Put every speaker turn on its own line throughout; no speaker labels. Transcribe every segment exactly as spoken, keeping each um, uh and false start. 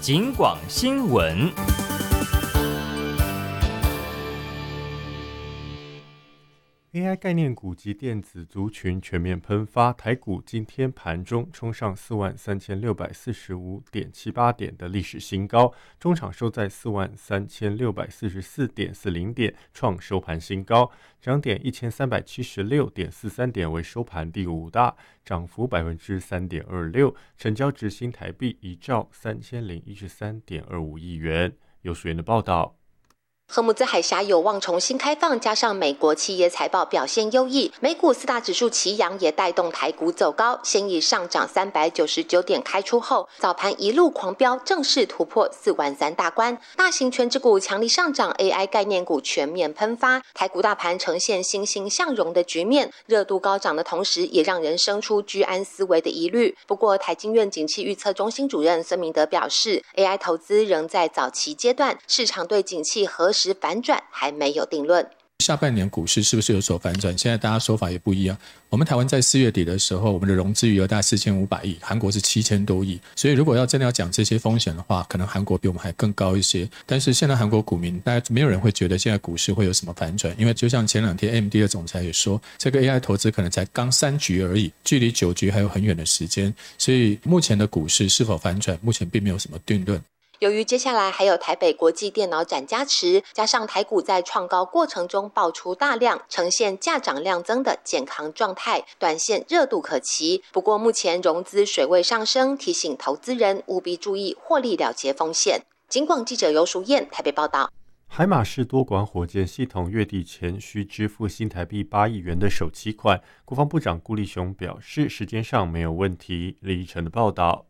警广新闻。A I 概念股及电子族群全面喷发，台股今天盘中冲上四万三千六百四十五点七八点的历史新高，中场收在四万三千六百四十四点四零点，创收盘新高，涨点一千三百七十六点四三点，为收盘第五大，涨幅百分之三点二六，成交值新台币一兆三千零一十三点二五亿元。有水源的报道。
荷姆兹海峡有望重新开放，加上美国企业财报表现优异，美股四大指数齐扬，也带动台股走高。先以上涨三百九十九点开出后，早盘一路狂飙，正式突破四万三大关。大型全指股强力上涨 ，A I 概念股全面喷发，台股大盘呈现欣欣向荣的局面，热度高涨的同时，也让人生出居安思危的疑虑。不过，台经院景气预测中心主任孙明德表示 ，A I 投资仍在早期阶段，市场对景气何时反转还没有定论。
下半年股市是不是有所反转？现在大家说法也不一样。我们台湾在四月底的时候，我们的融资余额大概四千五百亿，韩国是七千多亿。所以如果要真的要讲这些风险的话，可能韩国比我们还更高一些。但是现在韩国股民，大家没有人会觉得现在股市会有什么反转，因为就像前两天 A M D 的总裁也说，这个 A I 投资可能才刚三局而已，距离九局还有很远的时间。所以目前的股市是否反转，目前并没有什么定论。
由于接下来还有台北国际电脑展加持，加上台股在创高过程中爆出大量，呈现价涨量增的健康状态，短线热度可期。不过目前融资水位上升，提醒投资人务必注意获利了结风险。警广记者游淑燕台北报道。
海马式多管火箭系统月底前需支付新台币八亿元的首期款，国防部长顾立雄表示时间上没有问题。李义成的报道。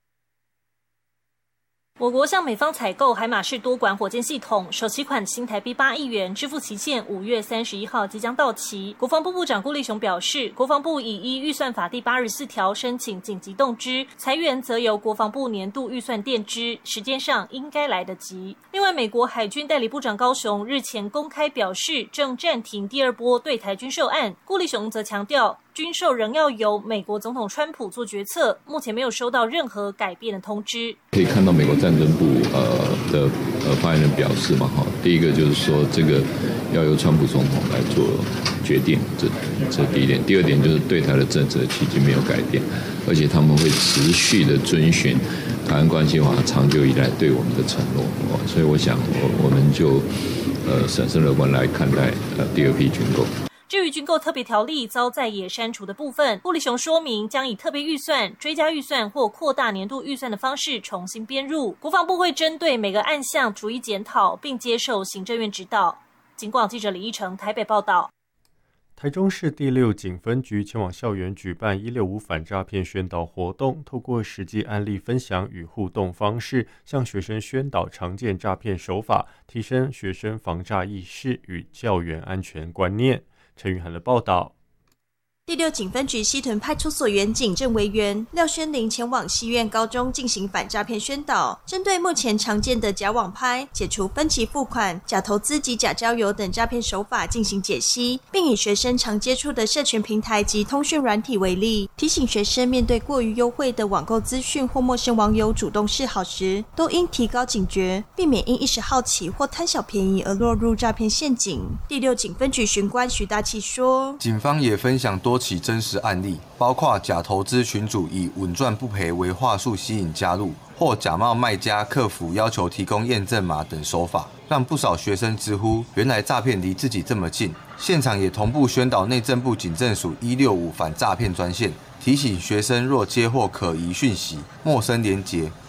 我国向美方采购海马式多管火箭系统，首期款新台币八亿元，支付期限五月三十一号即将到期。国防部部长顾立雄表示，国防部已依预算法第八十四条申请紧急动支，裁员则由国防部年度预算垫支，时间上应该来得及。另外，美国海军代理部长高雄日前公开表示，正暂停第二波对台军售案。顾立雄则强调，军售仍要由美国总统川普做决策，目前没有收到任何改变的通知。
可以看到美国战争部呃的呃发言人表示嘛，哈，第一个就是说这个要由川普总统来做决定，这这第一点。第二点就是对台的政策迄今没有改变，而且他们会持续的遵循台湾关系法长久以来对我们的承诺，所以我想我我们就呃审慎乐观来看待呃第二批军购。
至于军购特别条例遭在野删除的部分，顾立雄说明将以特别预算、追加预算或扩大年度预算的方式重新编入。国防部会针对每个案项逐一检讨，并接受行政院指导。警广记者李义成台北报道。
台中市第六警分局前往校园举办一六五反诈骗宣导活动，透过实际案例分享与互动方式，向学生宣导常见诈骗手法，提升学生防诈意识与校园安全观念。陈宇涵的报道。
第六警分局西屯派出所员警郑维元、廖宣玲前往西苑高中进行反诈骗宣导，针对目前常见的假网拍、解除分期付款、假投资及假交友等诈骗手法进行解析，并以学生常接触的社群平台及通讯软体为例，提醒学生面对过于优惠的网购资讯或陌生网友主动示好时，都应提高警觉，避免因一时好奇或贪小便宜而落入诈骗陷阱。第六警分局巡官徐大器说，
警方也分享多多起真实案例，包括假投资群组以稳赚不赔为话术吸引加入，或假冒卖家客服要求提供验证码等手法，让不少学生直呼原来诈骗离自己这么近。现场也同步宣导内政部警政署一六五反诈骗专线，提醒学生若接获可疑讯息、陌生连结